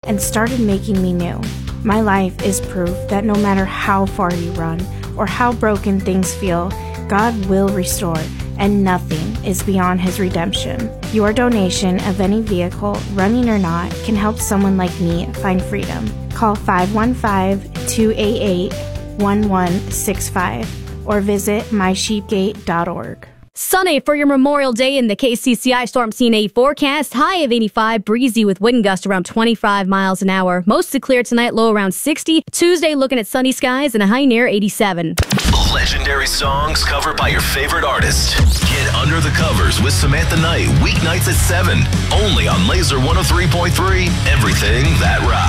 and started making me new. My life is proof that no matter how far you run or how broken things feel, God will restore, and nothing is beyond His redemption. Your donation of any vehicle, running or not, can help someone like me find freedom. Call 515-288-1165 or visit mysheepgate.org. Sunny for your Memorial Day in the KCCI Storm Scene 8 forecast. High of 85, breezy with wind gusts around 25 miles an hour. Mostly clear tonight, low around 60. Tuesday looking at sunny skies and a high near 87. Legendary songs covered by your favorite artist. Get under the covers with Samantha Knight, weeknights at 7. Only on Laser 103.3, everything that rocks.